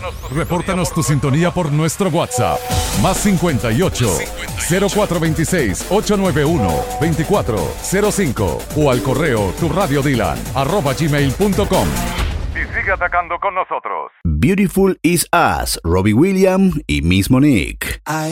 Repórtanos tu sintonía por nuestro WhatsApp. Más 58 0426 891 2405 o al correo turradiodilan@gmail.com. Y sigue atacando con nosotros. Beautiful is Us, Robbie Williams y Miss Monique.